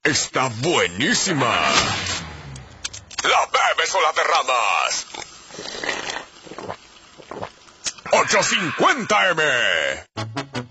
está buenísima. ¿La bebes o la derramas? 850 M.